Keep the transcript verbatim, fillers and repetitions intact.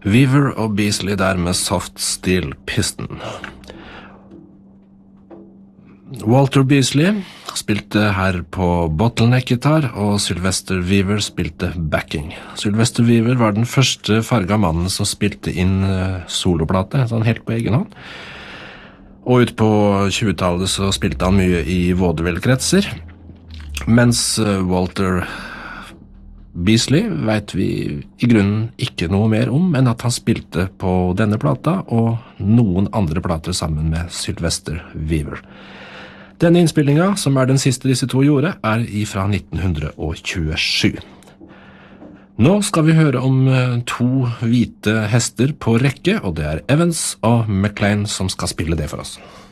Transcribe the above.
Weaver og Beasley der med Soft Steel Piston. Walter Beasley spilte her på bottleneck-gitar, og Sylvester Weaver spilte backing. Sylvester Weaver var den første farga mannen som spilte inn soloplate, sånn helt på egen hånd. Og ut på tjuetallet så spilte han mye i vaudeville-kretser, mens Walter Beasley vet vi i grunnen ikke noe mer om, enn at han spilte på denne plata og noen andre plater sammen med Sylvester Weaver. Denne innspillingen, som er den siste disse to gjorde, er ifra nitten tjuesju. Nå skal vi høre om to hvite hester på rekke, og det er Evans og McLean som skal spille det for oss.